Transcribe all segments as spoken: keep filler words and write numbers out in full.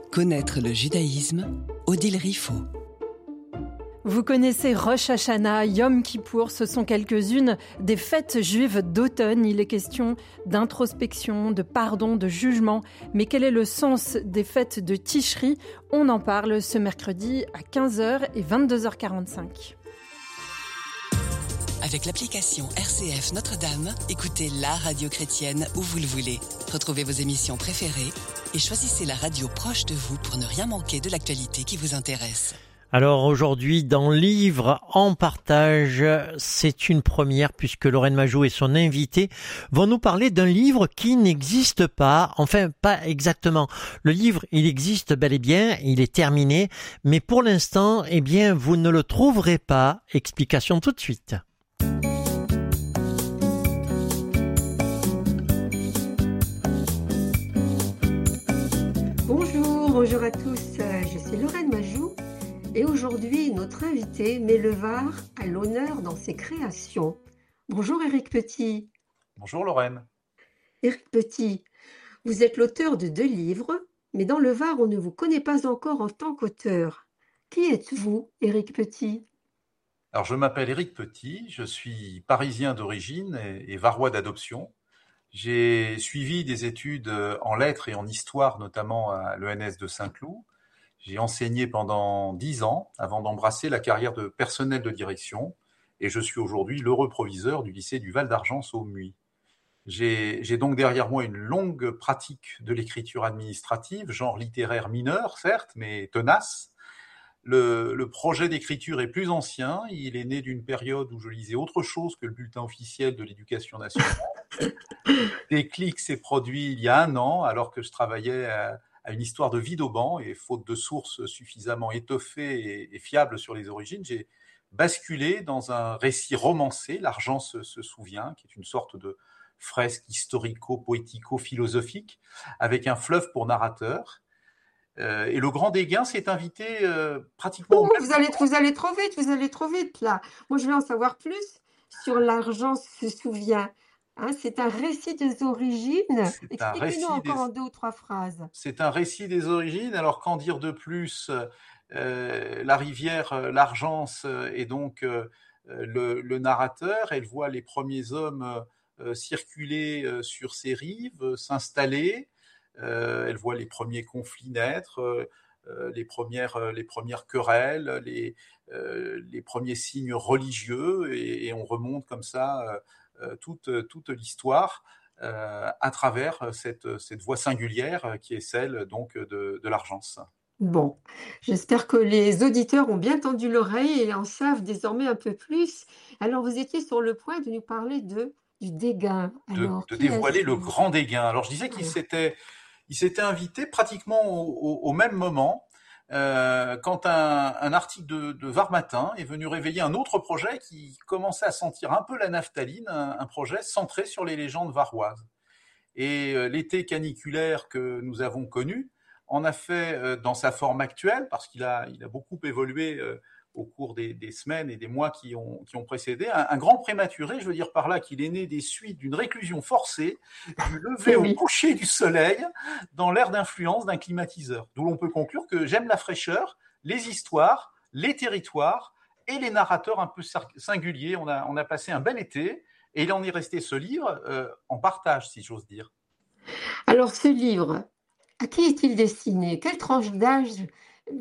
Connaître le judaïsme, Odile Riffaut. Vous connaissez Rosh Hashanah, Yom Kippour, ce sont quelques-unes des fêtes juives d'automne. Il est question d'introspection, de pardon, de jugement. Mais quel est le sens des fêtes de Tishri ? On en parle ce mercredi à quinze heures et vingt-deux heures quarante-cinq. Avec l'application R C F Notre-Dame, écoutez la radio chrétienne où vous le voulez. Retrouvez vos émissions préférées et choisissez la radio proche de vous pour ne rien manquer de l'actualité qui vous intéresse. Alors aujourd'hui, dans Livre en partage, c'est une première puisque Lorraine Majou et son invité vont nous parler d'un livre qui n'existe pas, enfin pas exactement. Le livre, il existe bel et bien, il est terminé, mais pour l'instant, eh bien, vous ne le trouverez pas. Explication tout de suite. Bonjour, bonjour à tous, je suis Lorraine Majou. Et aujourd'hui, notre invité met le Var à l'honneur dans ses créations. Bonjour Éric Petit. Bonjour Lorraine. Éric Petit, vous êtes l'auteur de deux livres, mais dans le Var, on ne vous connaît pas encore en tant qu'auteur. Qui êtes-vous, Éric Petit ? Alors je m'appelle Éric Petit, je suis parisien d'origine et, et varois d'adoption. J'ai suivi des études en lettres et en histoire, notamment à l'E N S de Saint-Cloud. J'ai enseigné pendant dix ans avant d'embrasser la carrière de personnel de direction et je suis aujourd'hui l'heureux proviseur du lycée du Val d'Argence au Muy. J'ai, j'ai donc derrière moi une longue pratique de l'écriture administrative, genre littéraire mineur certes, mais tenace. Le, le projet d'écriture est plus ancien, il est né d'une période où je lisais autre chose que le bulletin officiel de l'éducation nationale. Le déclic s'est produit il y a un an alors que je travaillais à à une histoire de vie d'Auban, et faute de sources suffisamment étoffées et, et fiables sur les origines, j'ai basculé dans un récit romancé, L'Argent se, se souvient, qui est une sorte de fresque historico-poético-philosophique, avec un fleuve pour narrateur. Euh, et le Grand Dégain s'est invité euh, pratiquement... Ouh, vous, allez, vous allez trop vite, vous allez trop vite là. Moi, je veux en savoir plus sur L'Argent se souvient. Hein, c'est un récit des origines. C'est Expliquez-nous encore des... en deux ou trois phrases. C'est un récit des origines. Alors, qu'en dire de plus ? euh, La rivière, l'Argence, est donc euh, le, le narrateur. Elle voit les premiers hommes euh, circuler euh, sur ses rives, euh, s'installer. Euh, elle voit les premiers conflits naître, euh, les, premières, les premières querelles, les, euh, les premiers signes religieux, et, et on remonte comme ça euh, Toute, toute l'histoire euh, à travers cette, cette voie singulière qui est celle donc de, de l'Argence. Bon, j'espère que les auditeurs ont bien tendu l'oreille et en savent désormais un peu plus. Alors, vous étiez sur le point de nous parler de, du Dégain. Alors, de, de qui dévoiler est-ce le Grand Dégain. Alors, je disais qu'il Alors. s'était, il s'était invité pratiquement au, au, au même moment Euh, quand un, un article de, de Var Matin est venu réveiller un autre projet qui commençait à sentir un peu la naphtaline, un, un projet centré sur les légendes varoises. Et euh, l'été caniculaire que nous avons connu en a fait, euh, dans sa forme actuelle, parce qu'il a, il a beaucoup évolué euh, au cours des, des semaines et des mois qui ont, qui ont précédé, un, un grand prématuré, je veux dire par là qu'il est né des suites d'une réclusion forcée, du lever Oui. au coucher du soleil, dans l'aire d'influence d'un climatiseur. D'où l'on peut conclure que j'aime la fraîcheur, les histoires, les territoires et les narrateurs un peu singuliers. On a, on a passé un bel été et il en est resté ce livre euh, en partage, si j'ose dire. Alors, ce livre, à qui est-il destiné ? Quelle tranche d'âge visez-vous ?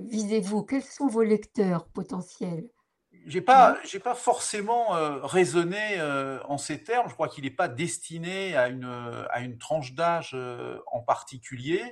Quels sont vos lecteurs potentiels ? J'ai pas, j'ai pas forcément euh, raisonné euh, en ces termes. Je crois qu'il n'est pas destiné à une, à une tranche d'âge euh, en particulier.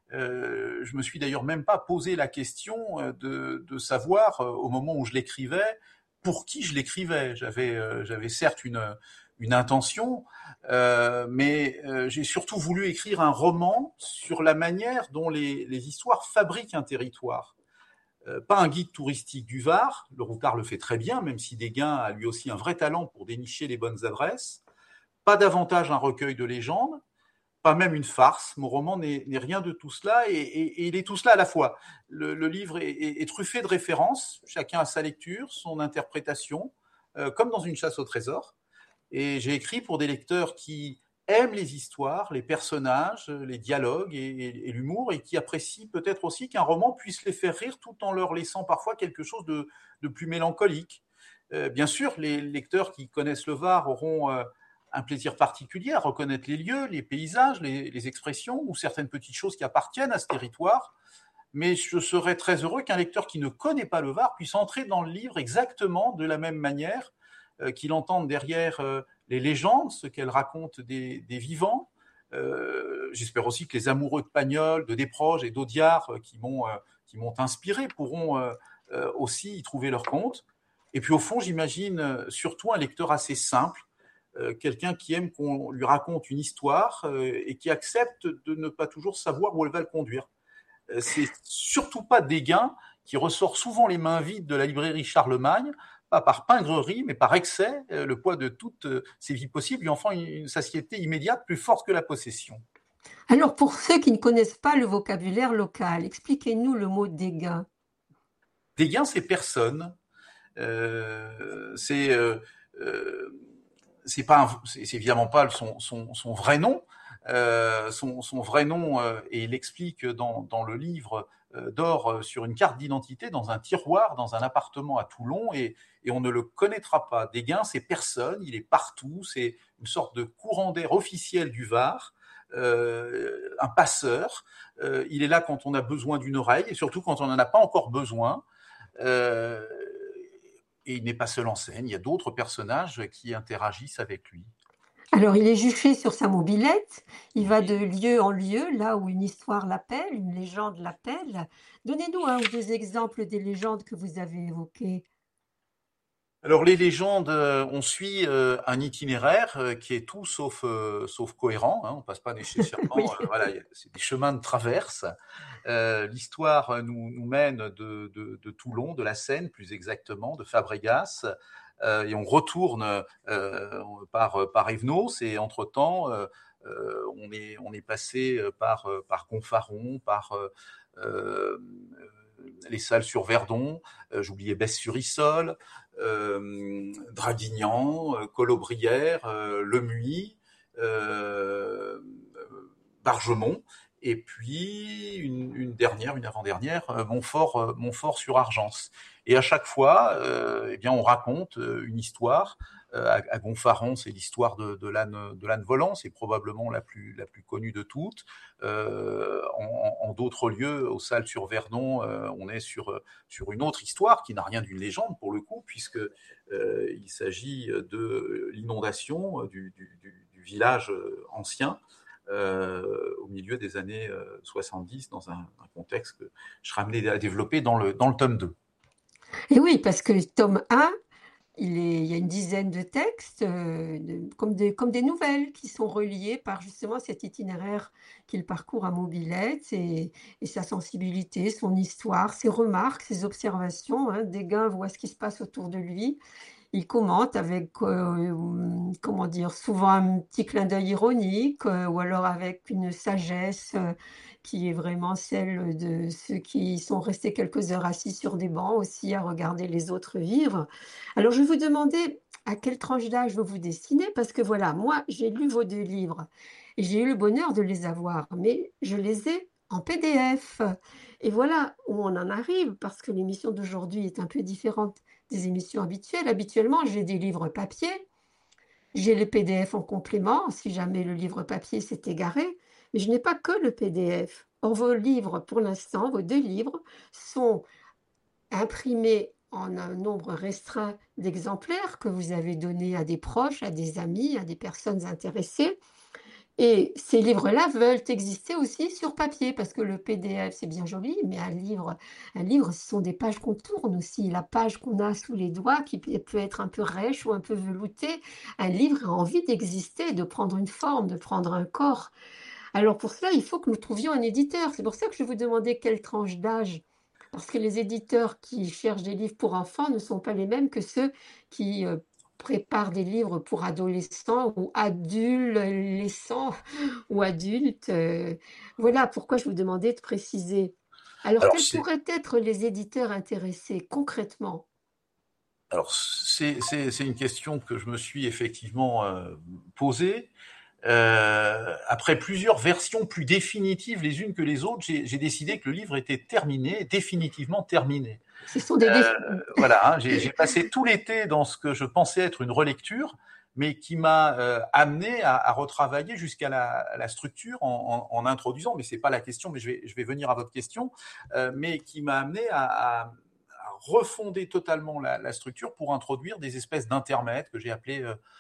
Euh, je me suis d'ailleurs même pas posé la question de, de savoir, euh, au moment où je l'écrivais, pour qui je l'écrivais. J'avais, euh, j'avais certes une, une intention, euh, mais euh, j'ai surtout voulu écrire un roman sur la manière dont les, les histoires fabriquent un territoire. Euh, pas un guide touristique du Var, le routard le fait très bien, même si Dégain a lui aussi un vrai talent pour dénicher les bonnes adresses. Pas davantage un recueil de légendes, pas même une farce. Mon roman n'est, n'est rien de tout cela, et, et, et il est tout cela à la fois. Le, le livre est, est, est truffé de références, chacun a sa lecture, son interprétation, euh, comme dans une chasse au trésor. Et j'ai écrit pour des lecteurs qui aiment les histoires, les personnages, les dialogues et, et, et l'humour, et qui apprécient peut-être aussi qu'un roman puisse les faire rire tout en leur laissant parfois quelque chose de, de plus mélancolique. Euh, bien sûr, les lecteurs qui connaissent le Var auront euh, un plaisir particulier à reconnaître les lieux, les paysages, les, les expressions ou certaines petites choses qui appartiennent à ce territoire. Mais je serais très heureux qu'un lecteur qui ne connaît pas le Var puisse entrer dans le livre exactement de la même manière, euh, qu'il entende derrière euh, les légendes, ce qu'elles racontent des, des vivants. Euh, j'espère aussi que les amoureux de Pagnol, de Desproges et d'Audiard, euh, qui m'ont, euh, qui m'ont inspiré, pourront euh, euh, aussi y trouver leur compte. Et puis au fond, j'imagine euh, surtout un lecteur assez simple, euh, quelqu'un qui aime qu'on lui raconte une histoire euh, et qui accepte de ne pas toujours savoir où elle va le conduire. Euh, c'est surtout pas Dégain qui ressort souvent les mains vides de la librairie Charlemagne, pas par pingrerie, mais par excès. Euh, le poids de toutes euh, ses vies possibles lui en font une, une satiété immédiate plus forte que la possession. Alors, pour ceux qui ne connaissent pas le vocabulaire local, expliquez-nous le mot dégain. Dégain, c'est personne. Euh, c'est euh, euh, c'est pas un, c'est, c'est évidemment pas son, son, son vrai nom. Euh, son, son vrai nom, euh, et il l'explique dans, dans le livre, euh, dort sur une carte d'identité dans un tiroir, dans un appartement à Toulon, et, et on ne le connaîtra pas. Dégain, c'est personne, il est partout, c'est une sorte de courant d'air officiel du Var, euh, un passeur. Euh, il est là quand on a besoin d'une oreille, et surtout quand on n'en a pas encore besoin. Euh, et il n'est pas seul en scène, il y a d'autres personnages qui interagissent avec lui. Alors, il est juché sur sa mobilette, il va de lieu en lieu, là où une histoire l'appelle, une légende l'appelle. Donnez-nous un ou deux exemples des légendes que vous avez évoquées. Alors les légendes, euh, on suit euh, un itinéraire euh, qui est tout sauf euh, sauf cohérent. Hein, on passe pas nécessairement. Oui. euh, voilà, c'est des chemins de traverse. Euh, l'histoire nous, nous mène de, de, de Toulon, de la Seine plus exactement, de Fabregas, euh, et on retourne euh, par par Evenos. Et entre temps, euh, euh, on est on est passé par par Gonfaron, par euh, euh, les salles sur Verdon. Euh, j'oubliais Besse-sur-Issole. Euh, Draguignan, euh, Colobrières, euh, Lemuy, euh, Bargemont, et puis une, une dernière, une avant-dernière, euh, Montfort, euh, Montfort-sur-Argence. Et à chaque fois, euh, eh bien, on raconte euh, une histoire. Euh, à, à Gonfaron, c'est l'histoire de, de l'âne, de l'âne volant, c'est probablement la plus, la plus connue de toutes. Euh, en, en d'autres lieux, aux salles sur Verdon, euh, on est sur, sur une autre histoire qui n'a rien d'une légende pour le coup, puisque euh, il s'agit de l'inondation du, du, du, du village ancien euh, au milieu des années soixante-dix, dans un, un contexte que je serai amené à développer dans le, dans le tome deux. Et oui, parce que le tome un, il, est, il y a une dizaine de textes, euh, de, comme, des, comme des nouvelles, qui sont reliés par justement cet itinéraire qu'il parcourt à mobilette, et, et sa sensibilité, son histoire, ses remarques, ses observations. Hein. Dégain voit ce qui se passe autour de lui. Il commente avec, euh, comment dire, souvent un petit clin d'œil ironique, euh, ou alors avec une sagesse euh, qui est vraiment celle de ceux qui sont restés quelques heures assis sur des bancs aussi à regarder les autres vivre. Alors, je vais vous demander à quelle tranche d'âge vous vous destinez, parce que voilà, moi, j'ai lu vos deux livres et j'ai eu le bonheur de les avoir, mais je les ai en P D F. Et voilà où on en arrive, parce que l'émission d'aujourd'hui est un peu différente des émissions habituelles. Habituellement, j'ai des livres papier, j'ai les P D F en complément, si jamais le livre papier s'est égaré, mais je n'ai pas que le P D F. Or, vos livres, pour l'instant, vos deux livres, sont imprimés en un nombre restreint d'exemplaires que vous avez donnés à des proches, à des amis, à des personnes intéressées. Et ces livres-là veulent exister aussi sur papier, parce que le P D F, c'est bien joli, mais un livre, un livre, ce sont des pages qu'on tourne aussi. La page qu'on a sous les doigts, qui peut être un peu rêche ou un peu veloutée, un livre a envie d'exister, de prendre une forme, de prendre un corps. Alors pour cela, il faut que nous trouvions un éditeur. C'est pour ça que je vous demandais quelle tranche d'âge. Parce que les éditeurs qui cherchent des livres pour enfants ne sont pas les mêmes que ceux qui euh, préparent des livres pour adolescents ou adolescents ou adultes. Euh, voilà pourquoi je vous demandais de préciser. Alors, Alors, quels c'est... pourraient être les éditeurs intéressés concrètement? Alors, c'est, c'est, c'est une question que je me suis effectivement euh, posée. Euh, après plusieurs versions plus définitives les unes que les autres, j'ai, j'ai décidé que le livre était terminé, définitivement terminé. Ce sont des euh, voilà, hein, j'ai, j'ai passé tout l'été dans ce que je pensais être une relecture, mais qui m'a euh, amené à, à retravailler jusqu'à la, la structure en, en, en introduisant, mais c'est pas la question, mais je vais, je vais venir à votre question, euh, mais qui m'a amené à, à, à refonder totalement la, la structure pour introduire des espèces d'intermèdes que j'ai appelés euh,